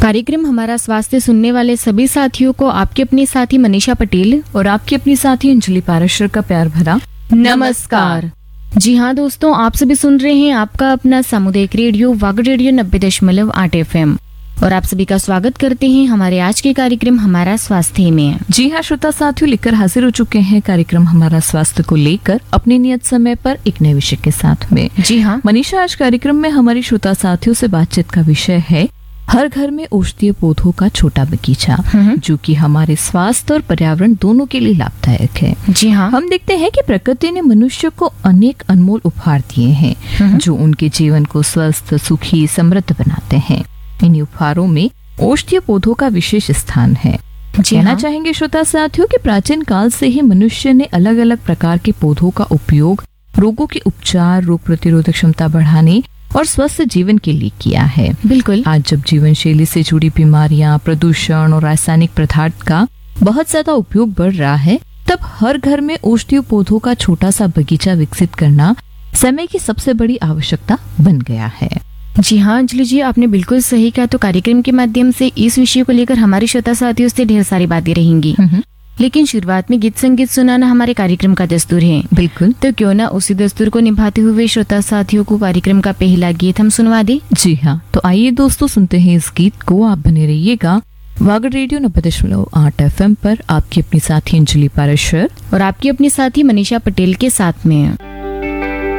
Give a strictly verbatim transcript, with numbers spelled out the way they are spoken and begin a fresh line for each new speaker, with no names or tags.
कार्यक्रम हमारा स्वास्थ्य सुनने वाले सभी साथियों को आपकी अपनी साथी मनीषा पटेल
और आपकी अपनी साथी अंजलि पाराशर का प्यार भरा
नमस्कार। जी हाँ दोस्तों, आप सभी सुन रहे हैं आपका अपना सामुदायिक रेडियो वागड़ रेडियो नब्बे दशमलव आठ एफ एम और आप सभी का स्वागत करते हैं हमारे आज के कार्यक्रम हमारा स्वास्थ्य में।
जी हाँ श्रोता साथियों, लेकर हाजिर हो चुके हैं कार्यक्रम हमारा स्वास्थ्य को लेकर अपने नियत समय पर एक नए विषय के साथ में।
जी हाँ
मनीषा, आज कार्यक्रम में हमारी श्रोता साथियों से बातचीत का विषय है हर घर में औषधीय पौधों का छोटा बगीचा, जो कि हमारे स्वास्थ्य और पर्यावरण दोनों के लिए लाभदायक है।
जी हाँ
हम देखते हैं कि प्रकृति ने मनुष्य को अनेक अनमोल उपहार दिए हैं जो उनके जीवन को स्वस्थ, सुखी, समृद्ध बनाते हैं। इन उपहारों में औषधीय पौधों का विशेष स्थान है। कहना
हाँ।
चाहेंगे श्रोता साथियों कि प्राचीन काल से ही मनुष्य ने अलग अलग प्रकार के पौधों का उपयोग रोगों के उपचार, रोग प्रतिरोधक क्षमता बढ़ाने और स्वस्थ जीवन के लिए किया है।
बिल्कुल।
आज जब जीवन शैली से जुड़ी बीमारियां, प्रदूषण और रासायनिक पदार्थ का बहुत ज्यादा उपयोग बढ़ रहा है, तब हर घर में औषधीय पौधों का छोटा सा बगीचा विकसित करना समय की सबसे बड़ी आवश्यकता बन गया है।
जी हाँ अंजलि जी, आपने बिल्कुल सही कहा। तो कार्यक्रम के माध्यम से इस विषय को लेकर हमारे श्रोता साथियों से ढेर सारी बातें रहेंगी, लेकिन शुरुआत में गीत संगीत सुनाना हमारे कार्यक्रम का दस्तूर है।
बिल्कुल।
तो क्यों ना उसी दस्तूर को निभाते हुए श्रोता साथियों को कार्यक्रम का पहला गीत हम सुनवा दें।
जी हाँ, तो आइए दोस्तों सुनते हैं इस गीत को। आप बने रहिएगा वागड़ रेडियो नब्बे दशमलव आठ एफ एम पर आपकी अपनी साथी अंजलि पाराशर
और आपकी अपनी साथी मनीषा पटेल के साथ में।